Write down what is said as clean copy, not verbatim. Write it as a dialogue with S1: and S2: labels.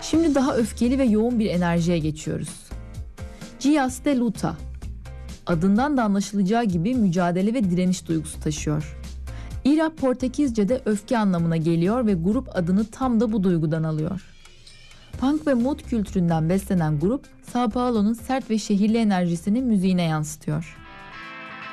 S1: Şimdi daha öfkeli ve yoğun bir enerjiye geçiyoruz. Dias de Luta. Adından da anlaşılacağı gibi mücadele ve direniş duygusu taşıyor. Ira Portekizce'de öfke anlamına geliyor ve grup adını tam da bu duygudan alıyor. Punk ve mod kültüründen beslenen grup, São Paulo'nun sert ve şehirli enerjisini müziğine yansıtıyor.